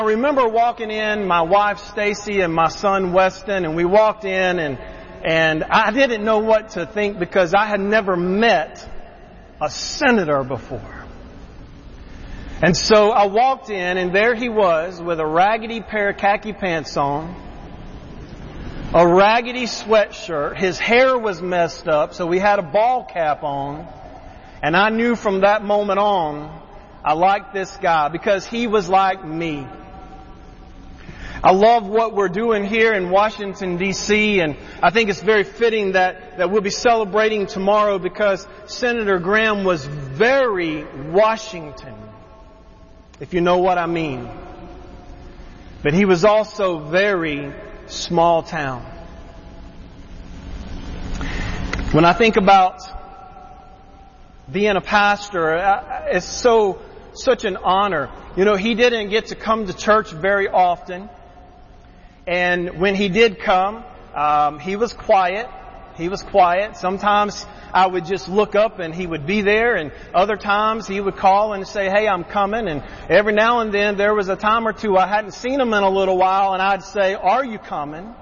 I remember walking in, my wife Stacy and my son Weston, and we walked in and I didn't know what to think because I had never met a senator before. And so I walked in and there he was with a raggedy pair of khaki pants on, a raggedy sweatshirt. His hair was messed up, so we had a ball cap on. And I knew from that moment on, I liked this guy because he was like me. I love what we're doing here in Washington, D.C., and I think it's very fitting that we'll be celebrating tomorrow because Senator Graham was very Washington, if you know what I mean. But he was also very small town. When I think about being a pastor, it's such an honor. You know, he didn't get to come to church very often. And when he did come, he was quiet. He was quiet. Sometimes I would just look up and he would be there. And other times he would call and say, "Hey, I'm coming." And every now and then there was a time or two I hadn't seen him in a little while and I'd say, "Are you coming?"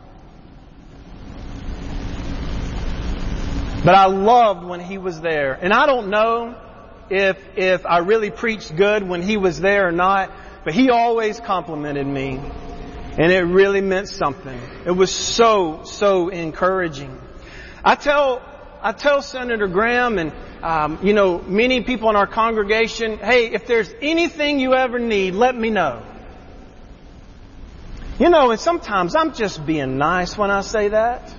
But I loved when he was there. And I don't know if I really preached good when he was there or not, but he always complimented me. And it really meant something. It was so encouraging. I tell Senator Graham and, many people in our congregation, "Hey, if there's anything you ever need, let me know." You know, and sometimes I'm just being nice when I say that.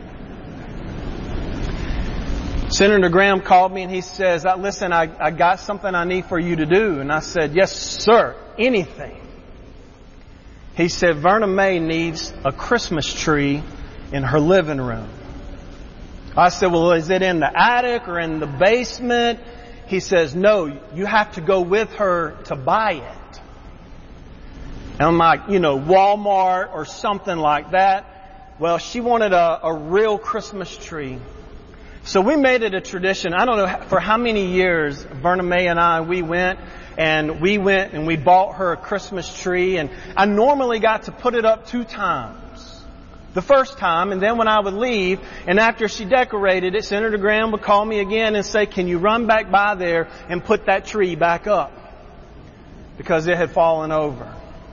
Senator Graham called me and he says, "Listen, I got something I need for you to do." And I said, "Yes, sir, anything." He said, "Verna May needs a Christmas tree in her living room." I said, "Well, is it in the attic or in the basement?" He says, "No, you have to go with her to buy it." And I'm like, Walmart or something like that. Well, she wanted a real Christmas tree. So we made it a tradition. I don't know for how many years Verna May and I, we went and we bought her a Christmas tree, and I normally got to put it up 2 times. The first time, and then when I would leave, and after she decorated it, Senator Graham would call me again and say, "Can you run back by there and put that tree back up?" Because it had fallen over.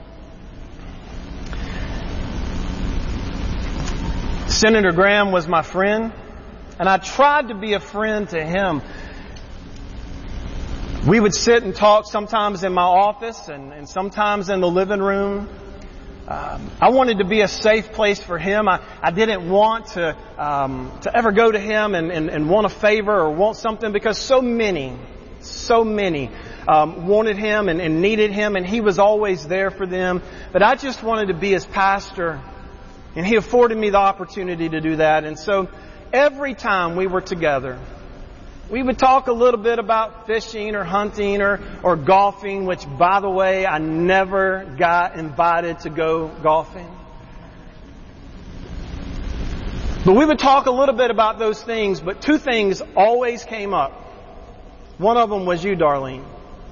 Senator Graham was my friend, and I tried to be a friend to him. We would sit and talk sometimes in my office and sometimes in the living room. I wanted to be a safe place for him. I didn't want to ever go to him and want a favor or want something because so many wanted him and needed him, and he was always there for them. But I just wanted to be his pastor, and he afforded me the opportunity to do that. And so every time we were together, we would talk a little bit about fishing or hunting or golfing, which, by the way, I never got invited to go golfing. But we would talk a little bit about those things, but 2 things always came up. One of them was you, Darlene.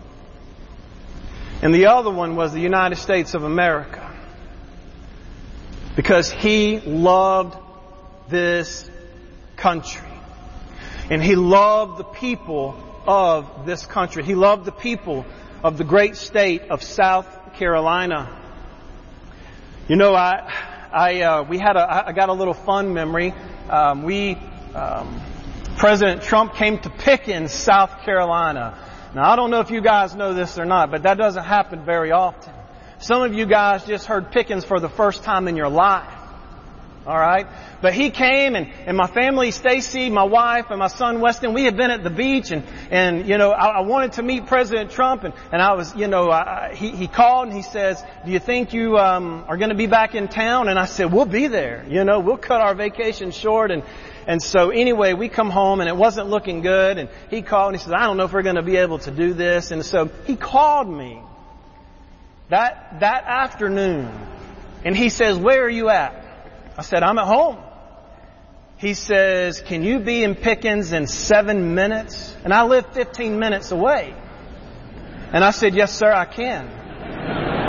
And the other one was the United States of America. Because he loved this country. And he loved the people of this country. He loved the people of the great state of South Carolina. You know, I got a little fun memory. President Trump came to Pickens, South Carolina. Now, I don't know if you guys know this or not, but that doesn't happen very often. Some of you guys just heard Pickens for the first time in your life. All right. But he came and my family, Stacy, my wife, and my son Weston, we had been at the beach and I wanted to meet President Trump and I was, he called and he says, "Do you think you, are going to be back in town?" And I said, "We'll be there. We'll cut our vacation short." And so anyway, we come home and it wasn't looking good. And he called and he said, "I don't know if we're going to be able to do this." And so he called me that afternoon and he says, "Where are you at?" I said, "I'm at home." He says, "Can you be in Pickens in 7 minutes?" And I live 15 minutes away. And I said, "Yes, sir, I can."